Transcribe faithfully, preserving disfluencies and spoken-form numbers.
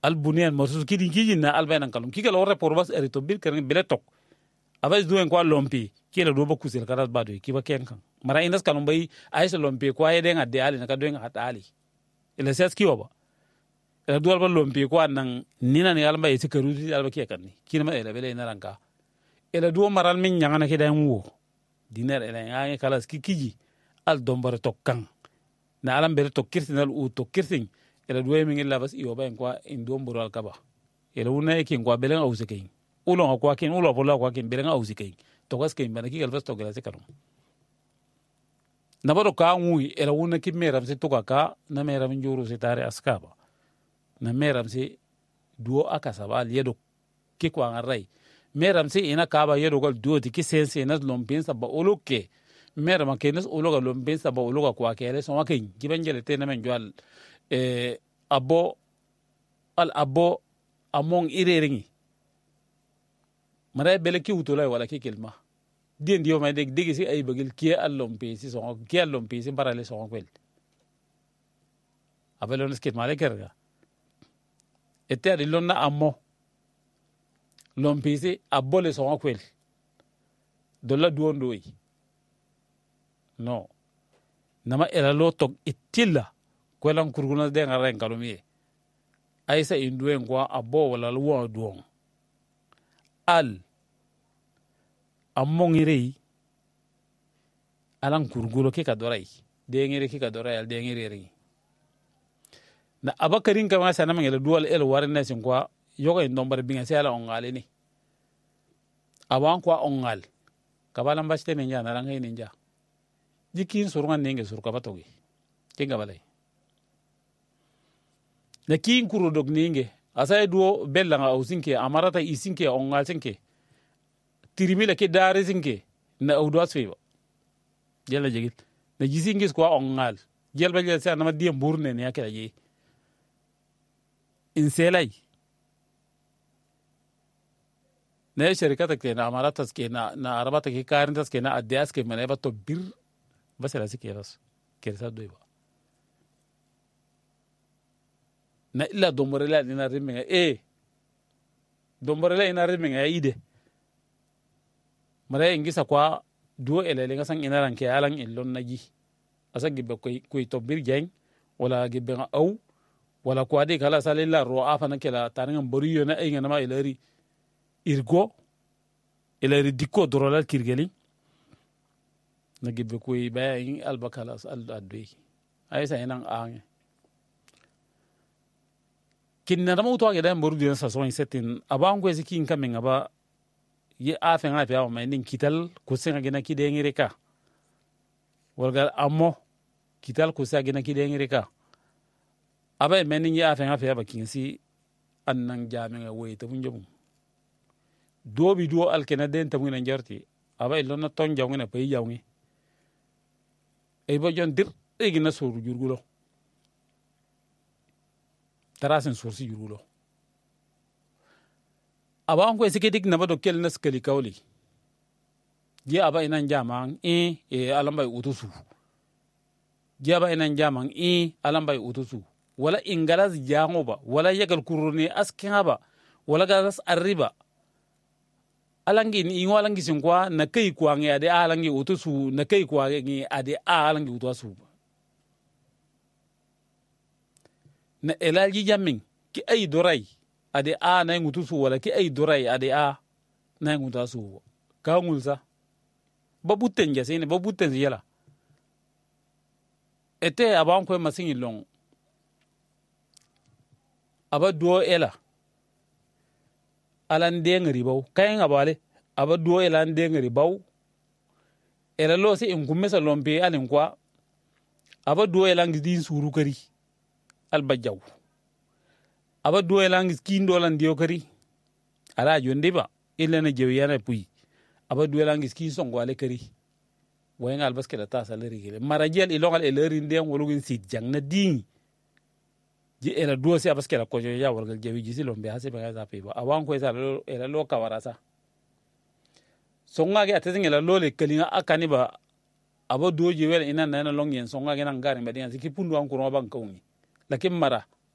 albunian mosu kidi kidi na albanan kalum kikala ore porbas erito bir keren biletok avais duen kwa lompi kila do boku sel karat bado kiba kenkan mara indas kalum bai aisa lompi kwa yeden adde ali na kaduen hat ali ila sas kiwa ila dual ba lompi kwa nan nina ni alba yesi karuti alba ke kanni kinama ila bele na ranka ila do maral min nyanga na kidan wo diner ila ngai kala kiji al dombar tokkan na alam bere tokkirtinal u tokkirtin ila duwe min illa bas iyo ba en kwa indom bural kaba ila una ekin kwa belen ausekein ulo kwa kin ulo bola kwa kin belen ausekein to gas kein bana ki gal bas to gala se karum na baro ka ngui ila una ki meram se to ka na meram njuru se tare askaba na meram se duo akasaba yedo ki kwa ngarai meram se ina kaba yedo gal duo ti ki sense na lompinsa ba oloke meram kenes ologa lompinsa ba ologa kwa kele so wakin gibanjele te na men jwal eh, abo al abo among ireringi mara bele ki utola wala ki kelma dien dio may deg deg si ay bagil ki allom pe si so ki allom pe si parale so kwel abelon skit male kerga ete adi lonna ammo lompe si abole so kwel dolla duondo yi no nama era lo tok itilla kwelan kurguna de ngaren kalumi aisa induen kwa abo wala luwa duong al amongirei alan kurgulo ke kadorai de ngire ke kadorai al de ngire ri na abakarin kama sana mangela dual el warna sin kwa yoga indombar binga sala ongale ni aban kwa ongal kabalan baste ne nya naranga ni nja jikin surungan nenge surka batogi kinga balai na kin kuro dog ninge asay duo bella nga usinke amarata isinke ongal sinke tirimila ke dare sinke na awdo asfiba jella jegit na jisingis ko ongal jel ba jel sa na madie mburne ne yakela je inselay na sharikata ke na amarata ke na na arabata ke karintas ke na adias ke mane ba to bir basala sikeras kersa doiba na illa domborela ina riminga e domborela ina riminga ide mara ingisa kwa duo elele ngasan ina ranke alan illon naji asa gibbe koy koy to birjeng wala gibbe nga aw wala kwa de kala salilla ro afa na kala tanan boriyo na ay ngana ma ilari irgo ilari dikko dorolal kirgeli na gibbe koy ba in albakala al adwe ay sa ina ange kinna dama uto ageda mboru dina sa so setin abango eziki incoming aba ye afen afi aw may nin kital ko senga gena ki de ngire ka wargal ammo kital ko sa gena ki de ngire ka aba men ni afen afi aba kinsi annan jaminga weyta mun jabum dobi do alkena den tamu na jarti aba ilona ton jawngena pay jawngi e bo jon dir egina soru jurgulo tarasin sorsi yurulo aba an ko sikedik na bado kel nas kali kawli je aba inan jamang e e alambay utusu je aba inan jamang e alambay utusu wala ingalas jango ba wala yagal kuruni askin ba wala galas arriba alangi ni walangi sin kwa na kai kwa ngi ade alangi utusu na kai kwa ngi ade alangi utusu na elalji jamin ki ay doray ade a na ngutu su wala ki ay doray ade a na ngutu su ka ngulsa babuten ja sene babuten yala ete aban ko masin long aba do ela alan de ngari baw kay ngabale aba do ela de ngari baw ela lo se ngumme sa lombe alin kwa aba do ela ngi din suru kari albajaw aba duwe lang skindo lan dio kari ala jonde ba illa na jew yana puyi aba duwe lang skin songo ale kari wayen albas kala ta salari gele marajel ilongal eleri ndem wolugin sit jang na ding je era duwe si abas kala ko ya wargal jewi jisi lombe hase ba za pe ba awan ko sa era lo kawarasa songa ge atezin ela lo le kalinga akani ba aba duwe je wel ina na long yen songa ge nan garin ba din siki pundu an ko ban kawni lakin mara